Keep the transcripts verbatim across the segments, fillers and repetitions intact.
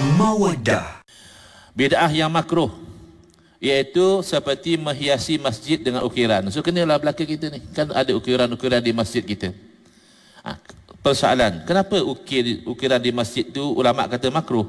Mawaddah. Bid'ah yang makruh iaitu seperti menghiasi masjid dengan ukiran. So kenalah belakang kita ni, kan ada ukiran-ukiran di masjid kita. Ha, persoalan, kenapa ukir, ukiran di masjid tu ulama kata makruh?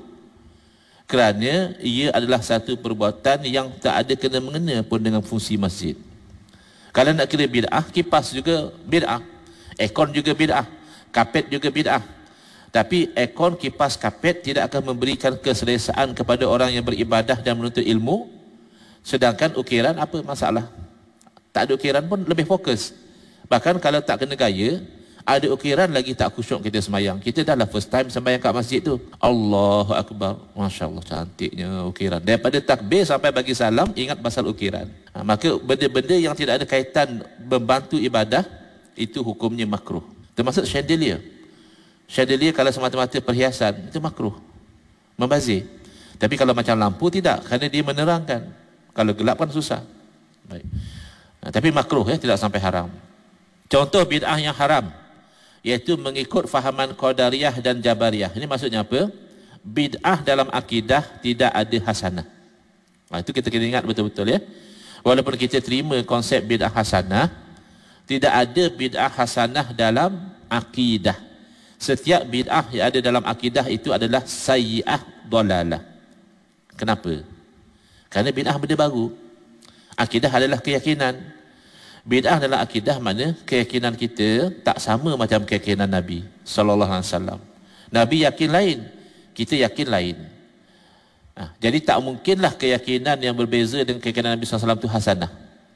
Kerana ia adalah satu perbuatan yang tak ada kena-mengena pun dengan fungsi masjid. Kalau nak kira bid'ah, kipas juga bid'ah, aircon juga bid'ah, kapet juga bid'ah. Tapi aircon, kipas, kapet tidak akan memberikan keselesaan kepada orang yang beribadah dan menuntut ilmu. Sedangkan ukiran apa masalah? Tak ada ukiran pun lebih fokus. Bahkan kalau tak kena gaya, ada ukiran lagi tak khusyuk kita semayang. Kita dah lah first time sembahyang kat masjid tu. Allahu Akbar. Masya Allah, cantiknya ukiran. Daripada takbir sampai bagi salam, ingat pasal ukiran. Ha, maka benda-benda yang tidak ada kaitan membantu ibadah, itu hukumnya makruh. Termasuk chandelier. Chandelier kalau semata-mata perhiasan, itu makruh, membazir. Tapi kalau macam lampu, tidak, kerana dia menerangkan. Kalau gelap kan susah. Baik. Nah, tapi makruh ya, tidak sampai haram. Contoh bid'ah yang haram, iaitu mengikut fahaman Qadariyah dan Jabariyah. Ini maksudnya apa? Bid'ah dalam akidah tidak ada hasanah. Nah, itu kita kena ingat betul-betul ya. Walaupun kita terima konsep bid'ah hasanah, tidak ada bid'ah hasanah dalam akidah. Setiap bid'ah yang ada dalam akidah itu adalah sayyi'ah dolalah. Kenapa? Kerana bid'ah benda baru. Akidah adalah keyakinan. Bid'ah dalam akidah mana keyakinan kita tak sama macam keyakinan Nabi sallallahu alaihi wasallam. Nabi yakin lain, kita yakin lain. Nah, jadi tak mungkinlah keyakinan yang berbeza dengan keyakinan Nabi sallallahu alaihi wasallam itu hasanah.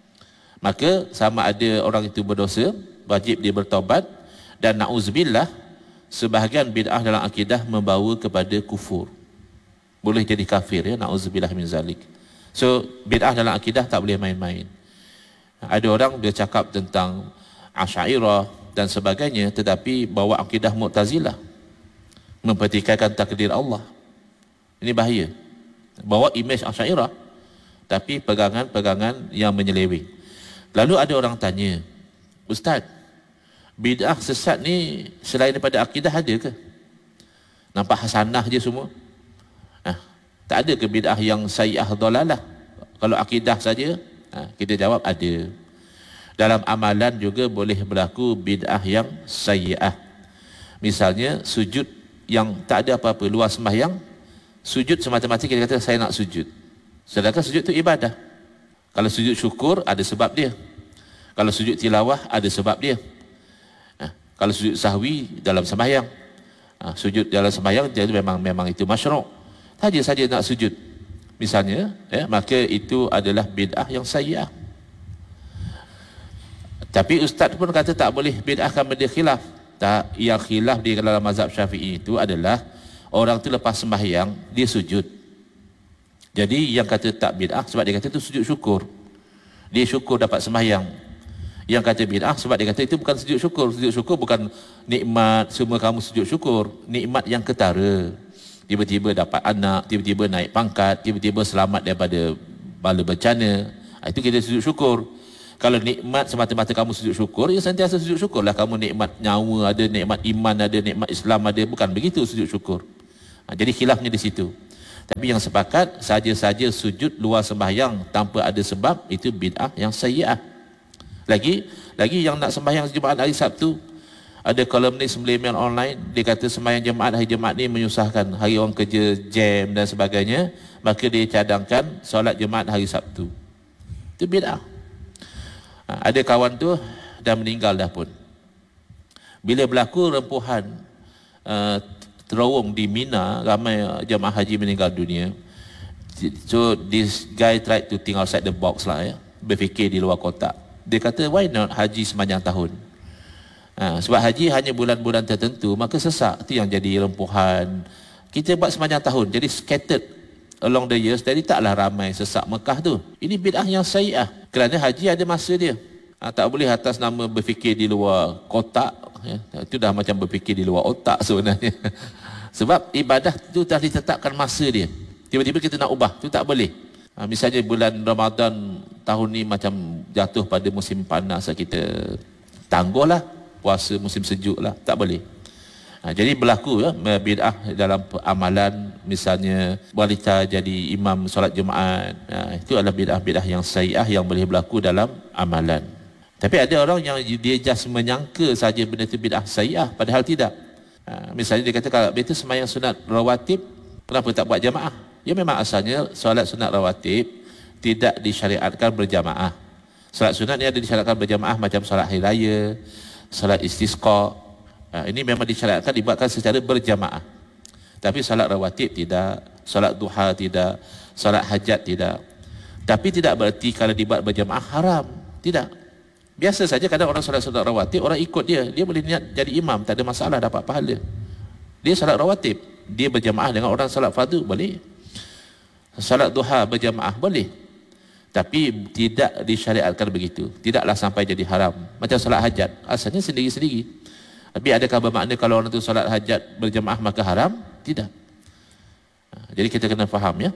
Maka sama ada orang itu berdosa, wajib dia bertaubat, dan na'udzubillah, sebahagian bid'ah dalam akidah membawa kepada kufur. Boleh jadi kafir ya, na'udzubillah min zalik. So bid'ah dalam akidah tak boleh main-main. Ada orang dia cakap tentang Asy'ariyah dan sebagainya, tetapi bawa akidah Mu'tazilah, mempertikaikan takdir Allah. Ini bahaya. Bawa imej Asy'ariyah tapi pegangan-pegangan yang menyeleweng. Lalu ada orang tanya, Ustaz, bid'ah sesat ni selain daripada akidah ada ke? Nampak hasanah je semua. Nah, tak ada ke bid'ah yang sayyi'ah dolalah? Kalau akidah saja, nah, kita jawab ada. Dalam amalan juga boleh berlaku bid'ah yang sayyi'ah. Misalnya sujud yang tak ada apa-apa, luar sembahyang, sujud semata-mata kita kata saya nak sujud. Sedangkan sujud itu ibadah. Kalau sujud syukur ada sebab dia. Kalau sujud tilawah ada sebab dia. Kalau sujud sahwi dalam sembahyang, ha, sujud dalam sembahyang jadi memang memang itu masyru'. Saja saja nak sujud, misalnya, ya, maka itu adalah bid'ah yang sayyi'ah. Tapi ustaz pun kata tak boleh bid'ahkan benda khilaf. Tak, yang khilaf di dalam mazhab Syafi'i itu adalah orang tu lepas sembahyang dia sujud. Jadi yang kata tak bid'ah sebab dia kata itu sujud syukur. Dia syukur dapat sembahyang. Yang kata bid'ah sebab dia kata itu bukan sujud syukur. Sujud syukur bukan nikmat semua kamu sujud syukur. Nikmat yang ketara. Tiba-tiba dapat anak, tiba-tiba naik pangkat, tiba-tiba selamat daripada bala bencana. Itu kita sujud syukur. Kalau nikmat semata-mata kamu sujud syukur, ya sentiasa sujud syukur lah. Kamu nikmat nyawa ada, nikmat iman ada, nikmat Islam ada. Bukan begitu sujud syukur. Jadi khilafnya di situ. Tapi yang sepakat, saja-saja sujud luar sembahyang tanpa ada sebab, itu bid'ah yang sayyi'ah. Lagi, lagi yang nak sembahyang Jumaat hari Sabtu, ada kolumnis Millennial Online, dia kata sembahyang Jumaat hari Jumaat ni menyusahkan, hari orang kerja jam dan sebagainya, maka dia cadangkan solat Jumaat hari Sabtu. Itu bid'ah. Ha, ada kawan tu dah meninggal dah pun. Bila berlaku rempuhan uh, terowong di Mina, ramai jemaah haji meninggal dunia. So this guy tried to think outside the box lah ya, berfikir di luar kotak. Dia kata, why not haji sepanjang tahun? Ha, sebab haji hanya bulan-bulan tertentu, maka sesak. Itu yang jadi rempuhan. Kita buat sepanjang tahun, jadi scattered along the years, jadi taklah ramai sesak Mekah tu. Ini bid'ah yang sayyi'ah. Kerana haji ada masa dia. Ha, tak boleh atas nama berfikir di luar kotak. Ya. Itu dah macam berfikir di luar otak sebenarnya. Sebab ibadah tu dah ditetapkan masa dia. Tiba-tiba kita nak ubah, tu tak boleh. Ha, misalnya bulan Ramadan tahun ni macam jatuh pada musim panas, kita tangguhlah puasa musim sejuk lah, tak boleh. Ha, jadi berlaku ya bid'ah dalam amalan, misalnya wanita jadi imam solat Jumaat. Ha, itu adalah bid'ah-bid'ah yang sayyi'ah yang boleh berlaku dalam amalan. Tapi ada orang yang dia just menyangka saja benda itu bid'ah sayyi'ah, padahal tidak. Ha, misalnya dia kata kalau betul sembahyang sunat rawatib, kenapa tak buat jamaah? Ya memang asalnya solat sunat rawatib tidak disyariatkan berjamaah. Solat sunat ni ada disyariatkan berjamaah macam solat hari raya, solat istisqa. Ha, ini memang disyariatkan dibuatkan secara berjamaah. Tapi solat rawatib tidak, solat duha tidak, solat hajat tidak. Tapi tidak berarti kalau dibuat berjamaah haram. Tidak. Biasa saja kadang orang solat solat rawatib, orang ikut dia, dia boleh niat jadi imam, tak ada masalah, dapat pahala. Dia solat rawatib, dia berjamaah dengan orang solat fardu, boleh. Solat duha berjamaah, boleh. Tapi tidak disyariatkan begitu. Tidaklah sampai jadi haram. Macam solat hajat, asalnya sendiri-sendiri. Tapi adakah bermakna kalau orang tu solat hajat berjamaah maka haram? Tidak. Jadi kita kena faham ya.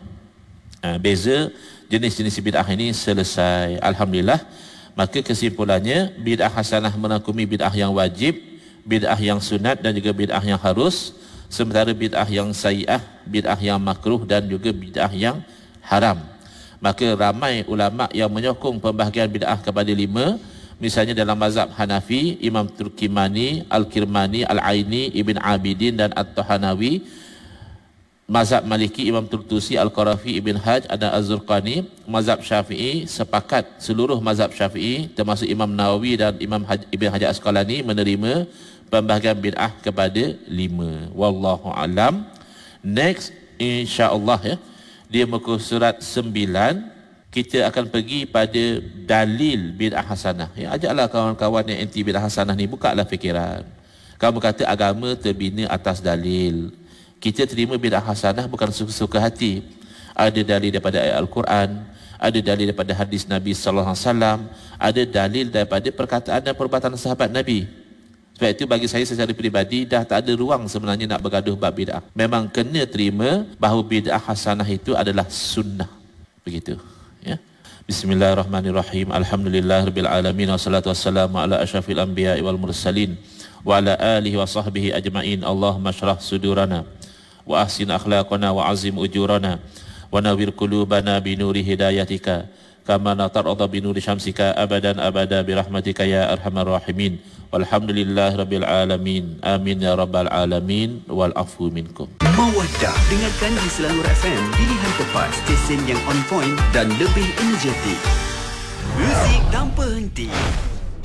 Beza jenis-jenis bid'ah ini selesai. Alhamdulillah. Maka kesimpulannya, bid'ah hasanah merangkumi bid'ah yang wajib, bid'ah yang sunat dan juga bid'ah yang harus. Sementara bid'ah yang sayyi'ah, bid'ah yang makruh dan juga bid'ah yang haram. Maka ramai ulama yang menyokong pembahagian bid'ah kepada lima. Misalnya dalam mazhab Hanafi, Imam Turkimani, Al-Kirmani, Al-Aini, Ibn Abidin dan At-Tahanawi. Mazhab Maliki, Imam Turtusi, Al-Qarafi, Ibn Haj, ada Az-Zurqani. Mazhab Syafi'i, sepakat seluruh mazhab Syafi'i termasuk Imam Nawawi dan Imam Haj, Ibn Hajar Asqalani menerima pembahagian bid'ah kepada lima. Wallahu alam. Next, insya-Allah ya, dia muka surat sembilan. Kita akan pergi pada dalil bid'ah hasanah. Ya, ajaklah kawan-kawan yang anti bid'ah hasanah ni, bukalah fikiran. Kamu kata agama terbina atas dalil. Kita terima bid'ah hasanah bukan suka-suka hati. Ada dalil daripada ayat Al-Quran, ada dalil daripada hadis Nabi sallallahu alaihi wasallam, ada dalil daripada perkataan dan perbuatan sahabat Nabi. Sebab itu bagi saya secara peribadi dah tak ada ruang sebenarnya nak bergaduh bab bid'ah. Memang kena terima bahawa bid'ah hasanah itu adalah sunnah. Begitu. Ya. Bismillahirrahmanirrahim. Alhamdulillahirabbil alamin wassalatu wassalamu ala asyrafil anbiya'i wal mursalin wa ala alihi wa sahbihi ajmain. Allahumma shrah sudurana wa ahsin akhlaqana wa azim ujurana wa nawwir qulubana bi nuri hidayatika kama natarada bi nuri syamsika abadan abada bi rahmatika ya arhamar rahimin. Walhamdulillahirabbil alamin. Amin ya rabbal alamin wal afu minkum. Mawaddah, dengarkan di Selangor F M, pilihan tepat, stesen yang on point dan lebih energetik. Muzik tanpa henti.